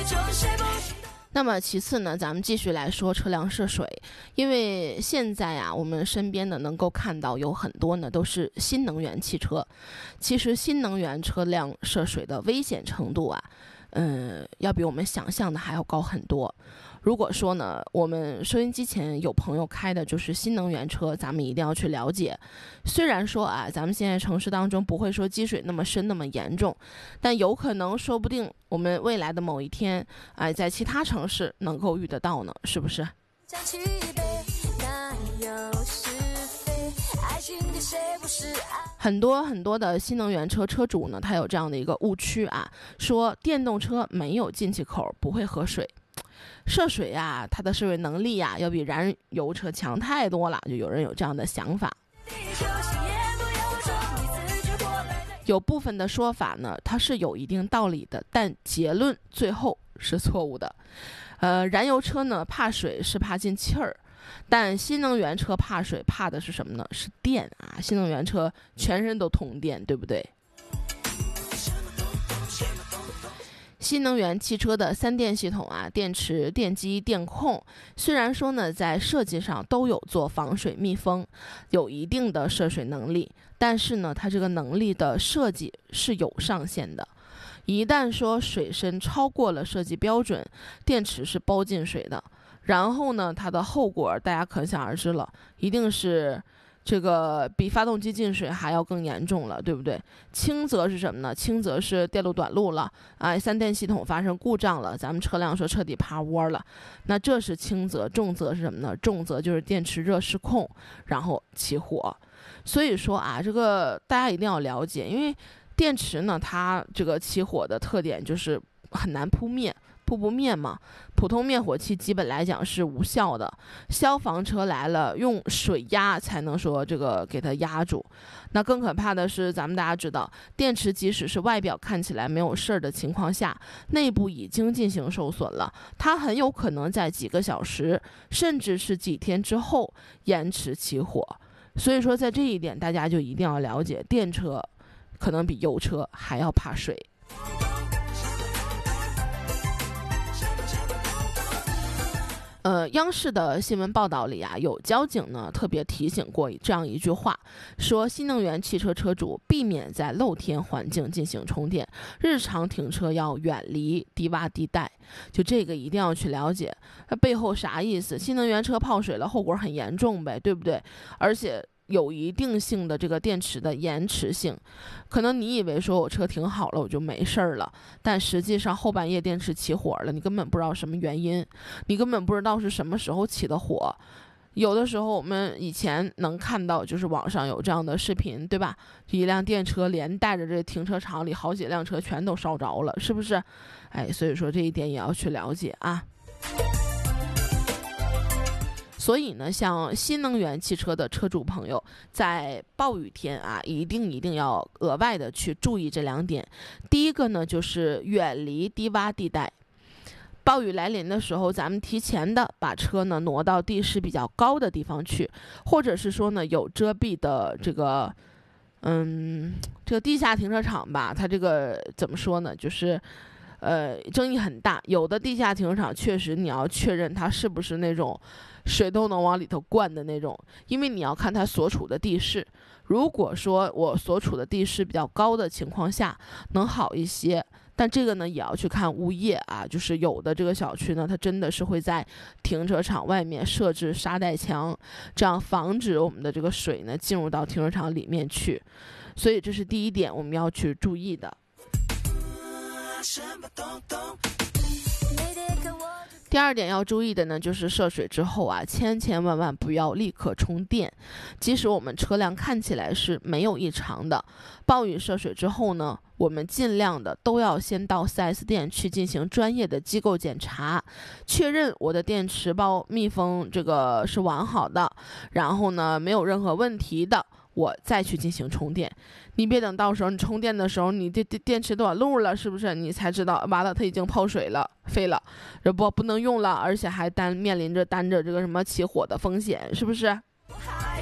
那么其次呢，咱们继续来说车辆涉水，因为现在啊，我们身边呢能够看到有很多呢都是新能源汽车。其实新能源车辆涉水的危险程度啊，要比我们想象的还要高很多。如果说呢，我们收音机前有朋友开的就是新能源车，咱们一定要去了解。虽然说啊，咱们现在城市当中不会说积水那么深那么严重，但有可能说不定我们未来的某一天，在其他城市能够遇得到呢，是不是？很多的新能源车车主呢，他有这样的一个误区啊，说电动车没有进气口，不会喝水。涉水啊，它的涉水能力啊，要比燃油车强太多了，就有人有这样的想法。有部分的说法呢，它是有一定道理的，但结论最后是错误的。燃油车呢怕水是怕进气儿，但新能源车怕水怕的是什么呢？是电啊！新能源车全身都通电，对不对？新能源汽车的3电系统啊，电池、电机、电控，虽然说呢在设计上都有做防水密封，有一定的涉水能力，但是呢它这个能力的设计是有上限的。一旦说水深超过了设计标准，电池是包进水的，然后呢它的后果大家可想而知了，一定是这个比发动机进水还要更严重了，对不对？轻则是什么呢？轻则是电路短路了，3电系统发生故障了，咱们车辆说彻底趴窝了，那这是轻则。重则是什么呢？重则就是电池热失控，然后起火。所以说啊，这个大家一定要了解，因为电池呢，它这个起火的特点就是很难扑灭。扑不灭嘛，普通灭火器基本来讲是无效的，消防车来了用水压才能说这个给它压住。那更可怕的是，咱们大家知道，电池即使是外表看起来没有事儿的情况下，内部已经进行受损了，它很有可能在几个小时甚至是几天之后延迟起火。所以说在这一点大家就一定要了解，电车可能比油车还要怕水。央视的新闻报道里啊，有交警呢特别提醒过这样一句话，说新能源汽车车主避免在露天环境进行充电，日常停车要远离低洼地带。就这个一定要去了解，它背后啥意思？新能源车泡水了，后果很严重呗，对不对？而且有一定性的这个电池的延迟性，可能你以为说我车停好了我就没事儿了，但实际上后半夜电池起火了，你根本不知道什么原因，你根本不知道是什么时候起的火。有的时候我们以前能看到，就是网上有这样的视频，对吧？一辆电车连带着这停车场里好几辆车全都烧着了，是不是？所以说这一点也要去了解啊。所以呢，像新能源汽车的车主朋友，在暴雨天啊，一定要额外的去注意这2点。第一个呢，就是远离低洼地带。暴雨来临的时候，咱们提前的把车呢挪到地势比较高的地方去，或者是说呢有遮蔽的这个地下停车场吧，它这个怎么说呢，就是争议很大。有的地下停车场确实你要确认它是不是那种水都能往里头灌的那种，因为你要看它所处的地势。如果说我所处的地势比较高的情况下能好一些，但这个呢也要去看物业啊，就是有的这个小区呢，它真的是会在停车场外面设置沙袋墙，这样防止我们的这个水呢进入到停车场里面去。所以这是第一点我们要去注意的。第二点要注意的呢，就是涉水之后啊，千万不要立刻充电。即使我们车辆看起来是没有异常的，暴雨涉水之后呢，我们尽量的都要先到 4S 店去进行专业的机构检查，确认我的电池包密封这个是完好的，然后呢没有任何问题的，我再去进行充电。你别等到时候你充电的时候，你这电池短路了，是不是？你才知道，完了它已经泡水了，废了，这不能用了，而且还面临着这个什么起火的风险，是不是？